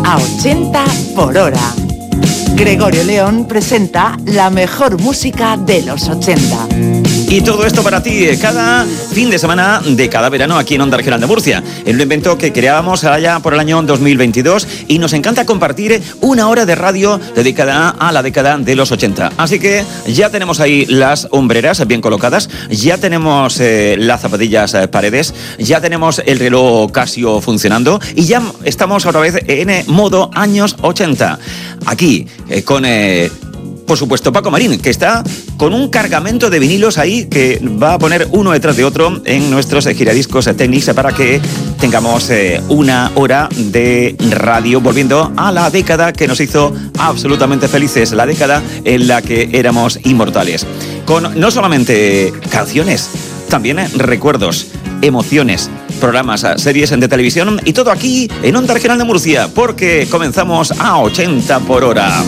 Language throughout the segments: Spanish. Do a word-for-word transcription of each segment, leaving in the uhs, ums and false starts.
a ochenta por hora. Gregorio León presenta la mejor música de los ochenta. Y todo esto para ti, cada fin de semana de cada verano aquí en Onda Regional de Murcia. En un evento que creábamos allá por el año dos mil veintidós y nos encanta compartir una hora de radio dedicada a la década de los ochenta. Así que ya tenemos ahí las hombreras bien colocadas, ya tenemos eh, las zapatillas eh, paredes, ya tenemos el reloj Casio funcionando y ya estamos otra vez en eh, modo años ochenta. Aquí, eh, con... Eh, por supuesto, Paco Marín, que está con un cargamento de vinilos ahí que va a poner uno detrás de otro en nuestros eh, giradiscos eh, Technics para que tengamos eh, una hora de radio volviendo a la década que nos hizo absolutamente felices, la década en la que éramos inmortales. Con no solamente canciones, también eh, recuerdos, emociones, programas, series de televisión y todo aquí en Onda Regional de Murcia, porque comenzamos a ochenta por hora.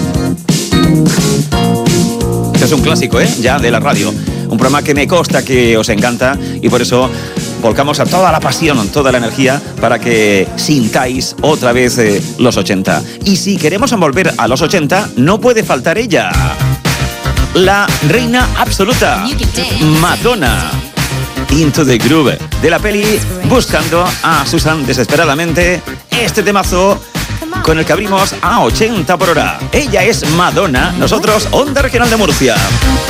Es un clásico, ¿eh? Ya de la radio. Un programa que me consta que os encanta y por eso volcamos a toda la pasión, toda la energía para que sintáis otra vez eh, los ochenta. Y si queremos volver a los ochenta, no puede faltar ella. La reina absoluta, Madonna. Into the Groove, de la peli Buscando a Susan desesperadamente. Este temazo con el que abrimos a ochenta por hora. Ella es Madonna, nosotros Onda Regional de Murcia.